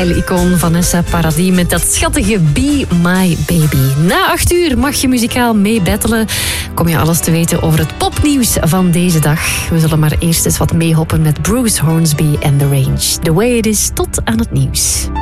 Icoon Vanessa Paradis met dat schattige Be My Baby. Na 8 uur mag je muzikaal mee battelen. Kom je alles te weten over het popnieuws van deze dag. We zullen maar eerst eens wat meehoppen met Bruce Hornsby en The Range. The Way It Is tot aan het nieuws.